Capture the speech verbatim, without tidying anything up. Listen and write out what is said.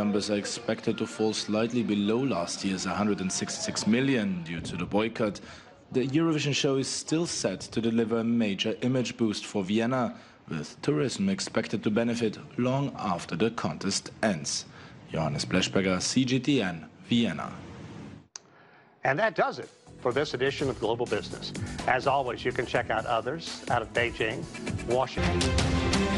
numbers are expected to fall slightly below last year's one hundred sixty-six million due to the boycott. The Eurovision show is still set to deliver a major image boost for Vienna, with tourism expected to benefit long after the contest ends. Johannes Bleschberger, C G T N, Vienna. And that does it for this edition of Global Business. As always, you can check out others out of Beijing, Washington.